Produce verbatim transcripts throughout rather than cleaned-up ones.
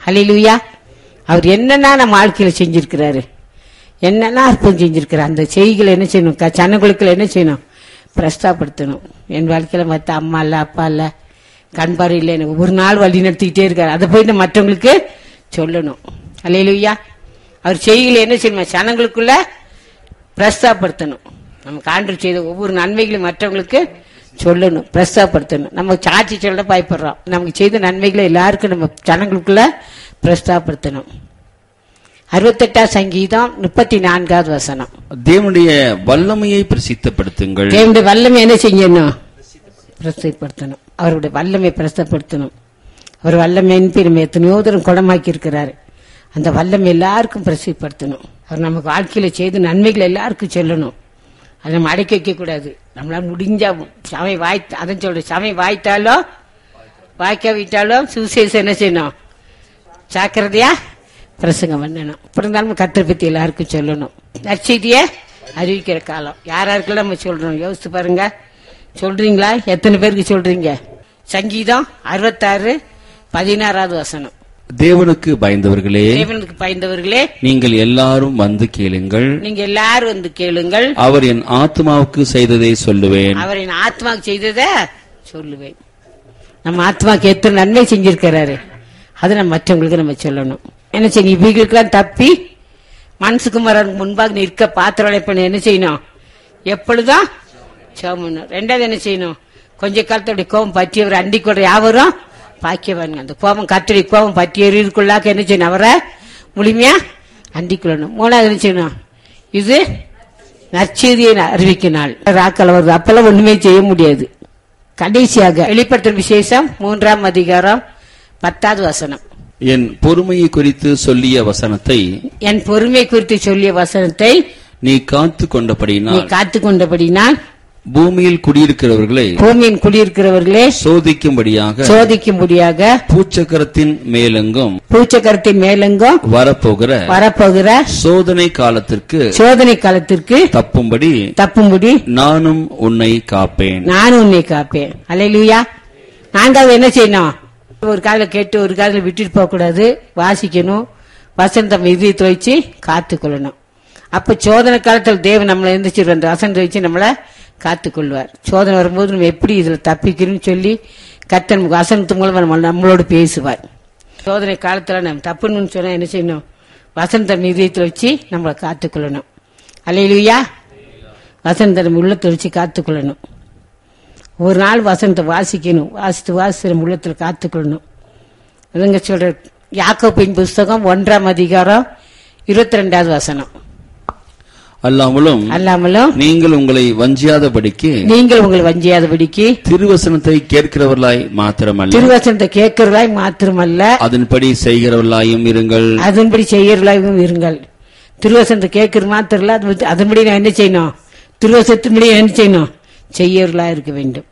ஹல்லேலூயா. அவர் என்னன்னா நம்ம வாழ்க்கையில செஞ்சிருக்கிறாரு, என்னன்னா அற்புதம் செஞ்சிருக்கிறார். அந்த செய்திகளை என்ன செய்யணும், ஜனங்களுக்கு என்ன செய்யணும், பிரஸ்தாப்படுத்தணும். என் வாழ்க்கையில மற்ற அம்மா இல்ல, அப்பா இல்ல, கண்பாறை இல்லை, எனக்கு ஒரு நாள் வழி நடத்திக்கிட்டே இருக்காரு. அதை போயிட்டு மற்றவங்களுக்கு சொல்லணும். ஹல்லேலூயா. அவர் செய்திகளை என்ன செய்யணும், ஜனங்களுக்குள்ள பிரஸ்தாப்படுத்தணும். நமக்கு ஆண்டவர் செய்த ஒவ்வொரு நன்மைகளையும் மற்றவங்களுக்கு சொல்லணும், பிரஸ்தாப்படுத்தணும். நம்ம சாட்சி சொல்ல பயப்படுறோம். நமக்கு செய்த நன்மைகளை எல்லாருக்கும் நம்ம ஜனங்களுக்குள்ள பிரஸ்தாப்படுத்தணும். அறுபத்தெட்டாம் சங்கீதம் முப்பத்தி நான்காவது வசனம். தேவனுடைய வல்லமையை பிரசித்தப்படுத்துங்கள். தேவனுடைய வல்லமை என்ன செய்யணும், பிரசித்தப்படுத்தணும். அவருடைய வல்லமை பிரசித்தப்படுத்தணும். அவர் வல்லமையின் நம்ம எத்தனையோ தூரம் குணமாக்கி இருக்கிறாரு. அந்த வல்லமை எல்லாருக்கும் பிரசித்தப்படுத்தணும். அவர் நமக்கு வாழ்க்கையில செய்த நன்மைகளை எல்லாருக்கும் சொல்லணும். அதை நம்ம அடக்கி வைக்க கூடாது. நம்மளால முடிஞ்சா சமை வாய்த்த அதான் சொல்ற சமை வாய்த்தாலும் வாய்க்காவிட்டாலும் சுவிசேஷம் என்ன செய்யணும், ஜாக்கிரதையா பிரசங்கம் பண்ணணும். அப்புறம் இருந்தாலும் கர்த்தரை பத்தி எல்லாருக்கும் சொல்லணும். நற்செய்திய அறிவிக்கிற காலம் யாராருக்கெல்லாம் நம்ம சொல்றோம், யோசித்து பாருங்க. சொல்றீங்களா? எத்தனை பேருக்கு சொல்றீங்க? சங்கீதம் அறுபத்தாறு பதினாறாவது வசனம். தேவனுக்கு பயந்தவர்களே, தேவனுக்கு பயந்தவர்களே, நீங்கள் எல்லாரும் வந்து கேளுங்கள். நீங்க எல்லாரும் வந்து கேளுங்கள். அவர் என் ஆத்மாவுக்கு செய்ததை சொல்லுவேன். அவர் என் ஆத்மாவுக்கு செய்ததை சொல்லுவேன். நம்ம ஆத்மாவுக்கு எத்தனை நன்மை செஞ்சிருக்கிறாரு, அது நம்ம மற்றவங்களுக்கு நம்ம சொல்லணும். என்ன செய்யணும், இவங்களுக்கெல்லாம் தப்பி மனசுக்குமாரனுக்கு முன்பாக நிற்க பாத்திரம் பண்ண என்ன செய்யணும், எப்பொழுதும் சோமணும். ரெண்டாவது என்ன செய்யணும், கொஞ்ச காலத்தோடைய கோபம் பற்றியவர் அண்டிக் கொள்ற யாவரும் பாக்கியவாங்க. அந்த கோபம் கத்தடி கோபம் பற்றியவர்களுக்குள்ளாக்க என்ன செய்யணும், அவரை முழுமையா அண்டிக் கொள்ளணும். மூணாவது என்ன செய்யணும், இது நற்செய்தியை அறிவிக்க நாள் ராக்கள் வருது, அப்பெல்லாம் ஒண்ணுமே செய்ய முடியாது. கடைசியாக வெளிப்படுத்தும் விசேஷம் மூன்றாம் அதிகாரம் பத்தாவது வசனம். என் பொறுமையை குறித்து சொல்லிய வசனத்தை, என் பொறுமை குறித்து சொல்லிய வசனத்தை நீ காத்து கொண்டபடினால், நீ காத்து கொண்டபடினால் பூமியில் குடியிருக்கிறவர்களை பூமியின் குடியிருக்கிறவர்களே சோதிக்கும்படியாக சோதிக்கும்படியாக பூச்சக்கரத்தின் மேலெங்கும் பூச்சக்கரத்தின் மேலெங்கும் வரப்போகிற வரப்போகிற சோதனை காலத்திற்கு சோதனை காலத்திற்கு தப்பும்படி தப்பும்படி நானும் உன்னை காப்பேன். நானும் உன்னை காப்பேன். அல்லேலூயா. நான்காவது என்ன செய்யணும், ஒரு காதுல கேட்டு ஒரு காதுல விட்டுட்டு போக கூடாது, வாசிக்கணும். வசனம் இதயத்தை வச்சு காத்துக்கொள்ளணும். அப்ப சோதனை காலத்தில் தேவன் நம்மளை எந்திரிச்சு அந்த வசனத்தை வச்சு நம்மளை காத்துக்கொள்வார். சோதனை வரும்போது நம்ம எப்படி இதுல தப்பிக்கணும்னு சொல்லத்து கர்த்தர் வசனத்து மூலமா நம்ம நம்மளோடு பேசுவார். சோதனை காலத்துல நம்ம தப்புன்னு சொன்னா என்ன செய்யணும், வசனத்தை இதயத்தை வச்சு நம்மளை காத்துக்கொள்ளணும். அல்லேலூயா. வசனத்தை நம்ம உள்ளத்தை வச்சு காத்துக்கொள்ளணும். ஒரு நாள் வசனத்தை வாசிக்கணும், வாசித்து வாசித்து நம்ம உள்ளத்துல காத்துக்கொள்ளணும். அதுங்க சொல்ற யாக்கோபின் புஸ்தகம் ஒன்றாம் அதிகாரம் இருபத்தி ரெண்டாவது வசனம். அல்லாமலும் அல்லாமலும் நீங்கள் உங்களை வஞ்சியாதபடிக்கு நீங்கள் உங்களை வஞ்சியாதபடிக்கு திருவசனத்தை கேட்கிறவர்களாய் மாத்திரமல்ல திருவசனத்தை கேட்கிறவர்களாய் மாத்திரமல்ல அதன்படி செய்கிறவர்களாயும் இருங்கள். அதன்படி செய்கிறவர்களாயும் இருங்கள். திருவசனத்தை கேட்கிற மாத்திரம் இல்ல, அதன்படி நான் என்ன செய்யணும், திருவசனத்தின்படி என்ன செய்யணும், செய்யவர்களா இருக்க வேண்டும்.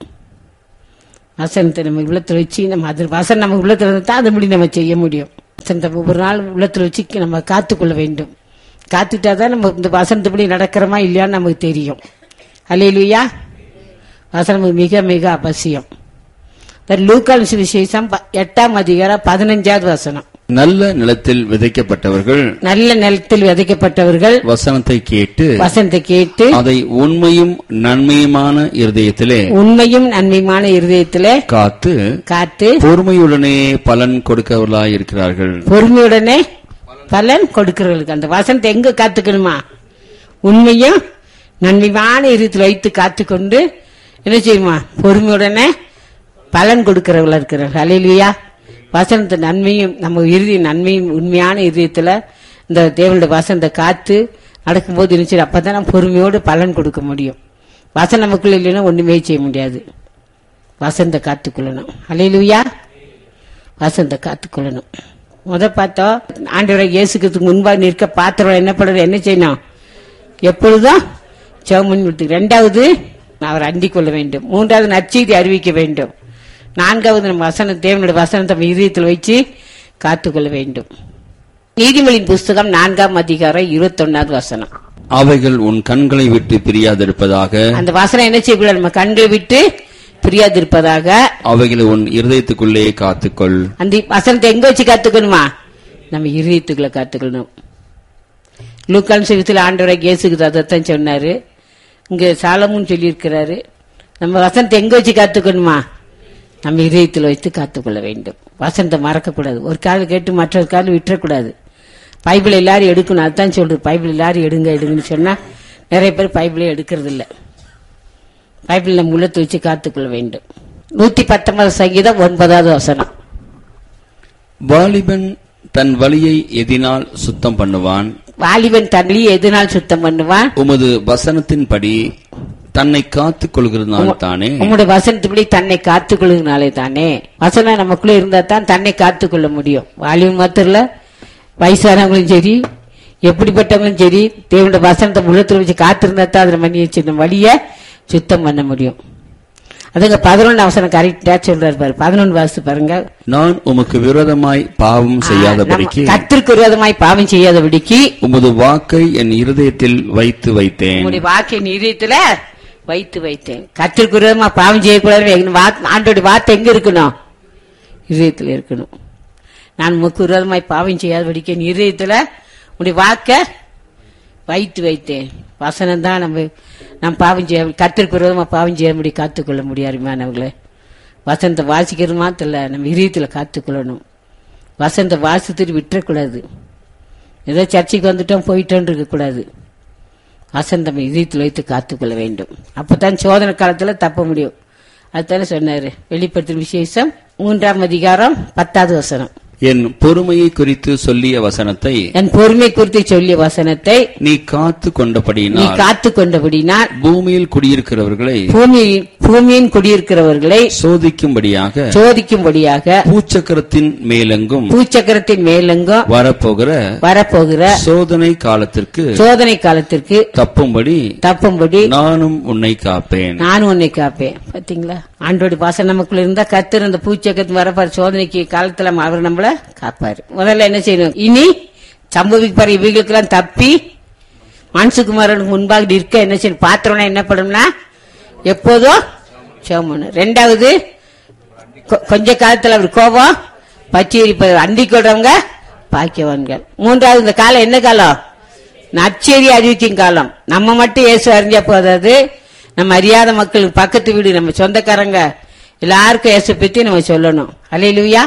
வசனத்தை நம்ம உள்ளத்துல வச்சு நம்ம அது வசனம் நம்ம உள்ளத்துல இருந்தா அதன்படி நம்ம செய்ய முடியும். வசனத்தை ஒவ்வொரு நாள் உள்ளத்துல வச்சு நம்ம காத்துக்கொள்ள வேண்டும். காத்துட்டாதான் நம்ம இந்த வசனத்துப்படி நடக்கிறோமா இல்லையான்னு நமக்கு தெரியும். அல்லேலூயா. வசனம் மிக மிக அவசியம். லூக்கான் சுவிசேஷம் எட்டாம் அதிகாரம் பதினஞ்சாவது வசனம். நல்ல நிலத்தில் விதைக்கப்பட்டவர்கள் நல்ல நிலத்தில் விதைக்கப்பட்டவர்கள் வசனத்தை கேட்டு வசனத்தை கேட்டு அதை உண்மையும் நன்மையுமான இருதயத்திலே உண்மையும் நன்மையுமான இருதயத்திலே காத்து காத்து பொறுமையுடனே பலன் கொடுக்கவர்களாய் இருக்கிறார்கள். பொறுமையுடனே பலன் கொடுக்கிறவர்களுக்கு அந்த வசனத்தை எங்க காத்துக்கணுமா, உண்மையும் நன்மையான இருதயத்தில் வைத்து காத்துக்கொண்டு என்ன செய்யுமா, பொறுமையுடனே பலன் கொடுக்கிறவர்களா இருக்கிறார்கள். அல்லேலூயா. வசனத்தை நன்மையும் நம்ம இறுதி நன்மையும் உண்மையான இதயத்துல இந்த தேவனுடைய வசனத்தை காத்து நடக்கும்போது இருந்துச்சு, அப்பதான் நம்ம பொறுமையோடு பலன் கொடுக்க முடியும். வசனம் நமக்குள்ள இல்லைன்னா ஒண்ணுமே செய்ய முடியாது. வசனத்தை காத்துக்கொள்ளணும். அல்லேலூயா. வசனத்தை காத்துக்கொள்ளணும். முத பார்த்தோம், ஆண்டவரை இயேசுக்கு முன்பாக நிற்க பாத்திரம் என்ன பண்றது, என்ன செய்யணும், எப்பொழுதும் ஜெபம் கொடுத்து. ரெண்டாவது அவர் அண்டிக் கொள்ள வேண்டும். மூன்றாவது நற்செய்தி அறிவிக்க வேண்டும். நான்காவது நம்ம வசனம் தேவனுடைய வசனத்தை இதயத்தில் வச்சு காத்துக்கொள்ள வேண்டும். நீதிமொழியின் புஸ்தகம் நான்காம் அதிகாரம் இருபத்தி ஒன்னாவது வசனம். அவைகள் உன் கண்களை விட்டு பிரியாதிருப்பதாக. அந்த வசனம் என்ன செய்யக்கூடாது, நம்ம கண்களை விட்டு பிரியாதிருப்பதாக. அவைகளை உன் இருதயத்துக்குள்ளே காத்துக்கொள். அந்த வசனத்தை எங்க வச்சு காத்துக்கணுமா, நம்ம இருதயத்துக்குள்ள காத்துக்கணும். லூக்கான் சுவிசேஷத்தில் ஆண்டவராகிய இயேசுக்கு அதைத்தான் சொன்னாரு. இங்க சாலமோன் சொல்லியிருக்கிறாரு. நம்ம வசனத்தை எங்க வச்சு காத்துக்கணுமா? நம்ம இதயத்தில் வைத்து காத்துக்கொள்ள வேண்டும். வசனத்தை மறக்கக்கூடாது. ஒரு கால் கேட்டு மற்றொரு கால் விட்டுறக்கூடாது. பைபிள் எல்லாரும் எடுக்கணும். அதுதான் சொல்றது. பைபிள் எல்லாரும் எடுங்க எடுங்கன்னு சொன்னா நிறைய பேர் பைபிளே எடுக்கிறது இல்லை. பைபிள் நம்ம உள்ளத்தை வச்சு காத்துக்கொள்ள வேண்டும். நூத்தி பத்தொன்பது சங்கீதம் ஒன்பதாவது வசனம். வாலிபன் தன் வழியை எதினால் சுத்தம் பண்ணுவான்? வாலிபன் தன் வழியை எதினால் சுத்தம் பண்ணுவான்? உமது வசனத்தின்படி தன்னை காத்துக் கொள்கிறதுனால தானே. உங்களுடைய வசனத்துப்படி தன்னை காத்துக் கொள்கிறதுனாலே தானே. வசனம் நமக்குள்ள இருந்தா தான் தன்னை காத்துக் கொள்ள முடியும். வாலிபன் மாத்திரல, வயசானவங்களும் சரி, எப்படிப்பட்டவங்களும் சரி, தேவனுடைய வசனத்தை உள்ளத்துல வச்சு காத்திருந்தா தான் அதுல மணி வச்சு வழிய சுத்தம் பண்ண முடியும். அதுங்க பதினொன்னு அவசரம் கரெக்டா சொல்றாரு பாரு. பதினொன்று வாசித்து பாருங்க. நான் உமக்கு விரோதமாய் பாவம் செய்யாதபடிக்கு, கர்த்தருக்கு விரோதமாய் பாவம் செய்யாதபடிக்கு உமது வாக்கை என் இருதயத்தில் வைத்து வைத்தேன். உங்களுடைய வாக்கை என் இருதயத்துல வைத்து வைத்தேன். கர்த்தருக்கு விரோதமா பாவம் செய்யக்கூடாது. ஆண்டோட வார்த்தை எங்க இருக்கணும்? இருதயத்துல இருக்கணும். நான் உமக்கு விரோதமாய் பாவம் செய்யாதபடிக்கு என் இருதயத்துல உங்களுடைய வாக்க வைத்து வைத்தேன். வசனம் தான் நம்ம நம்ம பாவம் செய்ய, கர்த்தருக்கு விரோதமா பாவம் செய்ய முடியும், காத்துக்கொள்ள முடியாதுமானவங்களே. வசனத்தை வாசிக்கிறது மாத்திரம் இல்ல, நம்ம இதயத்துல காத்துக்கொள்ளணும். வசனத்தை வாசித்துட்டு விட்டுறக்கூடாது. ஏதோ சர்ச்சைக்கு வந்துட்டோம் போயிட்டோன்னு இருக்கக்கூடாது. வசனம் நம்ம இதயத்தில் வைத்து காத்துக்கொள்ள வேண்டும். அப்பதான் சோதனை காலத்துல தப்ப முடியும். அதுதானே சொன்னாரு வெளிப்படுத்தும் விசேஷம் மூன்றாம் அதிகாரம் பத்தாவது வசனம். என் பொறுமையை குறித்து சொல்லிய வசனத்தை, என் பொறுமை குறித்து சொல்லிய வசனத்தை நீ காத்து கொண்டபடியினால், நீ காத்து கொண்டபடியினால் பூமியில் குடியிருக்கிறவர்களை பூமியில் பூமியின் குடியிருக்கிறவர்களை சோதிக்கும்படியாக சோதிக்கும்படியாக பூச்சக்கரத்தின் மேலெங்கும் பூச்சக்கரத்தின் மேலெங்கும் வரப்போகிற வரப்போகிற சோதனை காலத்திற்கு சோதனை காலத்திற்கு தப்பும்படி தப்பும்படி நானும் உன்னை காப்பேன். நானும் உன்னை காப்பேன். பாத்தீங்களா? ஆண்டோட பாசம் நமக்குள்ள இருந்தா கர்த்தர் அந்த பூச்சக்கரத்து வரப்பாரு சோதனைக்கு காலத்துல அவர் நம்மள காப்பாரு. முதல்ல என்ன செய்யணும்? இனி சம்பவிப்பாரு இவைகளுக்கு எல்லாம் தப்பி மனுஷகுமாரனுக்கு முன்பாக இருக்க என்ன செய்யணும்? பாத்திரம்னா என்ன பண்ணும்னா எப்போதும் சோமனு. ரெண்டாவது, கொஞ்ச காலத்துல அவர் கோபம் பச்சி எரிப்பது அண்டி கொள்றவங்க பாக்கியவான்கள். மூன்றாவது, இந்த காலம் என்ன காலம்? நற்செய்தி அறிவிக்கும் காலம். நம்ம மட்டும் இயேசு அறிஞ்சா போதாது, நம்ம அறியாத மக்களுக்கு, பக்கத்து வீடு, நம்ம சொந்தக்காரங்க எல்லாருக்கும் இயேசு பத்தி நம்ம சொல்லணும். அல்லேலூயா.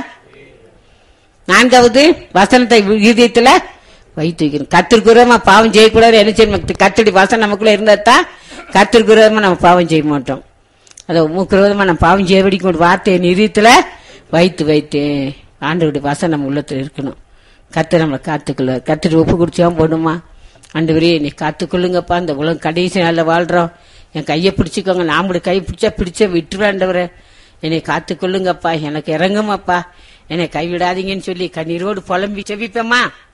நான்காவது, வசனத்தை இதயத்துல வைத்து வைக்கணும். கர்த்தருக்கு விரோதமா பாவம் செய்யக்கூடாது. என்ன செய்யணும்? கர்த்தருடைய வசனம் நமக்குள்ள இருந்தா தான் கர்த்தருக்கு விரோதமா நம்ம பாவம் செய்ய மாட்டோம். அதை மூக்கு விரோதமா நம்ம பாவம் செய்யபடிக்கு ஒரு வார்த்தையை இதயத்துல வைத்து வைத்தேன். ஆண்டவருடைய வசனம் நம்ம உள்ளத்துல இருக்கணும். கர்த்தர் நம்மளை காத்துக்கொள்ள, கர்த்தர் ஒப்பு குடிச்சாவும் போடுமா? ஆண்டவரே என்னை காத்துக்கொள்ளுங்கப்பா, இந்த உலகம் கடைசி நாள்ல வாழ்றோம், என் கையை பிடிச்சிக்கோங்க, நாம கை பிடிச்சா பிடிச்ச விட்டுருவாண்டவரே, என்னை காத்துக்கொள்ளுங்கப்பா, எனக்கு இறங்குமாப்பா, என்னை கைவிடாதீங்கன்னு சொல்லி கண்ணீரோடு புலம்பி செவிப்பேம்மா.